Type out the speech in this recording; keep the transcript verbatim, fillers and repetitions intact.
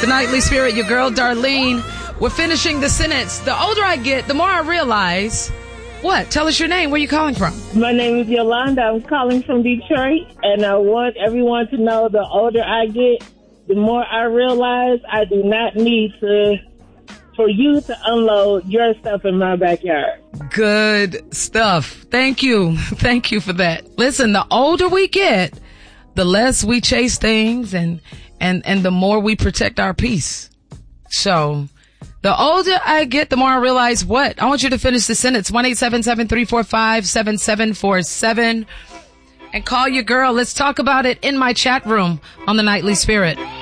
The Nightly Spirit, your girl Darlene. We're finishing the sentence. The older I get, the more I realize. What? Tell us your name. Where are you calling from? My name is Yolanda. I'm calling from Detroit, and I want everyone to know the older I get, the more I realize I do not need to for you to unload your stuff in my backyard. Good stuff. Thank you. Thank you for that. Listen, the older we get, the less we chase things and, and, and the more we protect our peace. So the older I get, the more I realize what? I want you to finish the sentence. one eight seven seven, three four five, seven seven four seven and call your girl. Let's talk about it in my chat room on the Nightly Spirit.